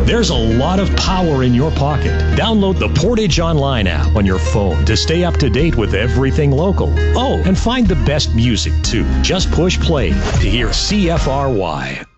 There's a lot of power in your pocket. Download the Portage Online app on your phone to stay up to date with everything local. Oh, and find the best music, too. Just push play to hear CFRY.